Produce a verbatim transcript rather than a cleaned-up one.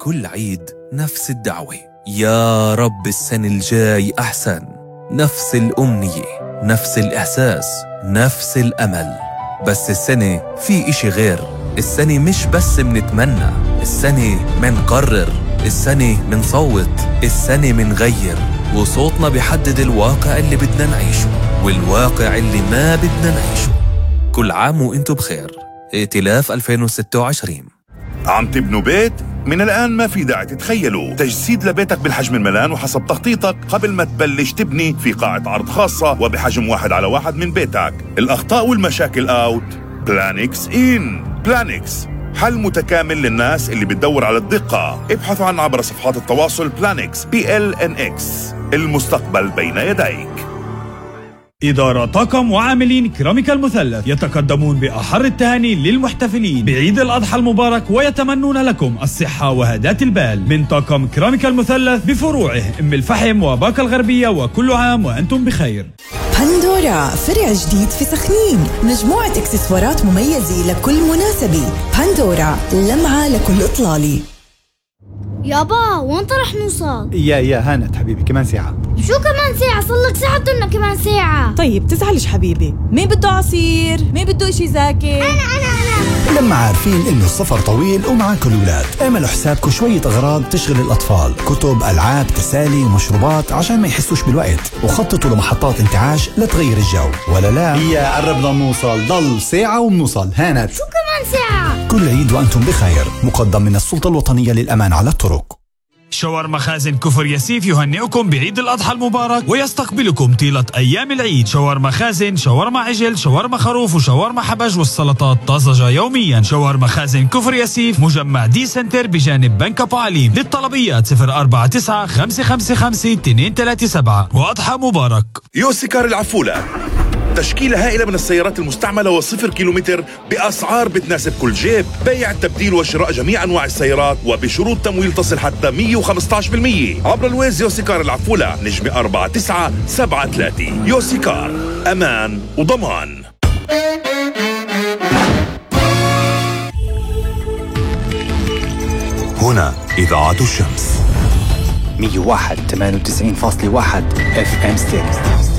كل عيد نفس الدعوة، يا رب السنة الجاي أحسن. نفس الأمنية، نفس الإحساس، نفس الأمل. بس السنة في إشي غير. السنة مش بس منتمنى، السنة منقرر، السنة منصوت، السنة منغير. وصوتنا بيحدد الواقع اللي بدنا نعيشه والواقع اللي ما بدنا نعيشه. كل عام وانتو بخير. ائتلاف ألفين وستة وعشرين. عم تبنوا بيت؟ من الآن ما في داعي تتخيلوا تجسيد لبيتك بالحجم الملان وحسب تخطيطك قبل ما تبلش تبني في قاعة عرض خاصة وبحجم واحد على واحد من بيتك. الأخطاء والمشاكل أوت، بلانكس إن. بلانكس حل متكامل للناس اللي بتدور على الدقة. ابحثوا عنا عبر صفحات التواصل بلانكس بي إل إن إكس. المستقبل بين يديك. إدارة طاقم وعاملين كراميكا المثلث يتقدمون بأحر التهاني للمحتفلين بعيد الأضحى المبارك ويتمنون لكم الصحة وهداة البال من طاقم كراميكا المثلث بفروعه أم الفحم وباقة الغربية. وكل عام وأنتم بخير. بندورا فرع جديد في سخنين، مجموعة اكسسوارات مميزة لكل مناسبة. بندورا لمعة لكل إطلالة. يابا وين رح نوصل؟ يا يا هانت حبيبي كمان ساعة. شو كمان ساعة؟ صلك ساعة بدنا كمان ساعة. طيب تزعلش حبيبي، مين بده عصير؟ مين بده اشي زاكي؟ أنا أنا أنا لما عارفين إنه السفر طويل ومعاكم الأولاد، اعملوا حسابكم شوية أغراض تشغل الأطفال، كتب، ألعاب، تسالي ومشروبات عشان ما يحسوش بالوقت، وخططوا لمحطات انتعاش لتغير الجو. ولا لا؟ يا قربنا نوصل، ضل ساعة وبنوصل. هانت شو كمان ساعة؟ كل عيد وأنتم بخير. مقدم من السلطة الوطنية للأمان على الطرق. شاورما خازن كفر ياسيف يهنئكم بعيد الأضحى المبارك ويستقبلكم طيلة أيام العيد. شاورما خازن، شاورما عجل، شاورما خروف وشاورما حبج، والسلطات طازجة يوميا. شاورما خازن كفر ياسيف، مجمع دي سنتر بجانب بنك أبو عليم. للطلبيات صفر أربعة تسعة خمسة خمسة خمسة اثنين ثلاثة سبعة. وأضحى مبارك. يوسيكار العفولة، تشكيلة هائلة من السيارات المستعملة وصفر كيلومتر بأسعار بتناسب كل جيب. بيع، تبديل وشراء جميع أنواع السيارات وبشروط تمويل تصل حتى مية وخمسة عشر بالمية عبر الويز. يوسيكار العفولة، نجمة أربعة تسعة سبعة ثلاثة. يوسيكار، أمان وضمان. هنا إذاعة الشمس مية وواحد ثمانية وتسعين فاصلة واحد اف ام ستيريو.